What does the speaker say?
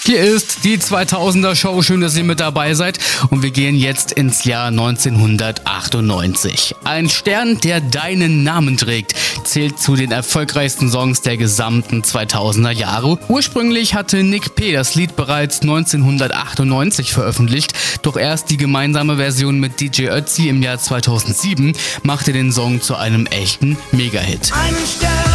Hier ist die 2000er Show. Schön, dass ihr mit dabei seid. Und wir gehen jetzt ins Jahr 1998. Ein Stern, der deinen Namen trägt, zählt zu den erfolgreichsten Songs der gesamten 2000er Jahre. Ursprünglich hatte Nick P. das Lied bereits 1998 veröffentlicht, doch erst die gemeinsame Version mit DJ Ötzi im Jahr 2007 machte den Song zu einem echten Mega-Hit.